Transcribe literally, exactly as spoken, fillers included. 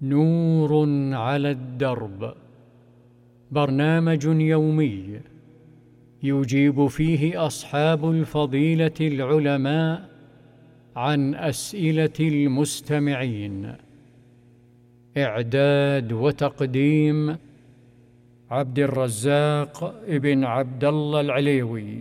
نور على الدرب، برنامج يومي يجيب فيه أصحاب الفضيلة العلماء عن أسئلة المستمعين. إعداد وتقديم عبد الرزاق ابن عبد الله العليوي.